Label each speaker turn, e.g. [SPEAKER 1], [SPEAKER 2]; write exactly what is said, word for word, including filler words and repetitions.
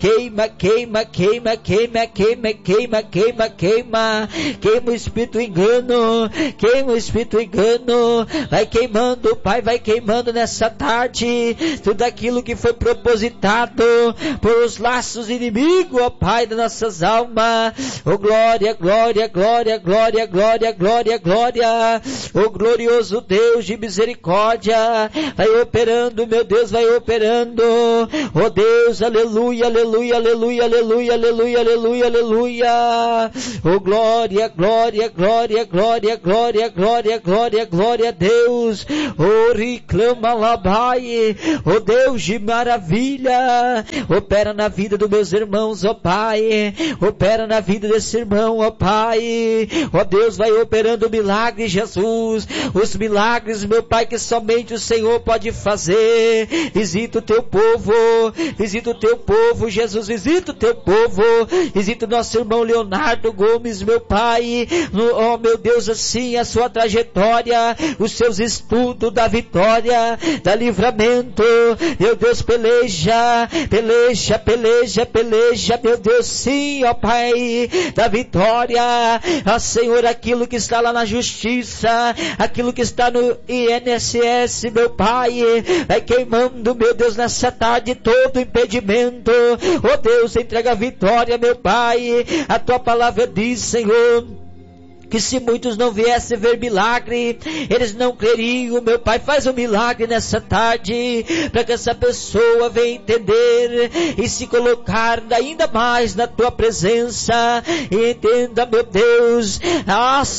[SPEAKER 1] queima, queima, queima, queima, queima, queima, queima, queima, queima o espírito engano, queima o espírito engano, vai queimando, Pai, vai queimando nessa tarde, tudo aquilo que foi propositado por os laços inimigos, ó Pai, das nossas almas, ó glória, glória, glória, glória, glória, glória, glória, ó glorioso Deus de misericórdia, vai operando, meu Deus, vai operando, ó Deus, aleluia, aleluia, aleluia, aleluia, aleluia, aleluia, aleluia, ó glória, glória, glória, glória, glória, glória, glória, glória a Deus, ó reclama lá, Pai, ó Deus de maravilha, opera na vida dos meus irmãos, ó Pai, opera na vida desse irmão, ó Pai, ó Deus, vai operando milagres, Jesus, os milagres, meu Pai, que somente o Senhor pode fazer. Visita o teu povo, visita o teu povo, Jesus, visita o teu povo, visita o nosso irmão Leonardo Gomes, meu Pai, no, oh meu Deus, assim, a sua trajetória, os seus estudos da vitória, da livramento, meu Deus, peleja, peleja, peleja, peleja, meu Deus, sim, ó Pai, da vitória, ó Senhor, aquilo que está lá na justiça, aquilo que está no I N S S, meu Pai, vai queimando, meu Deus, nessa tarde, todo impedimento, ó Deus, entrega a vitória, meu Pai, a tua palavra diz, Senhor, que se muitos não viessem ver milagre, eles não creriam, meu Pai, faz um milagre nessa tarde, para que essa pessoa venha entender, e se colocar ainda mais na tua presença, e entenda, meu Deus, ah,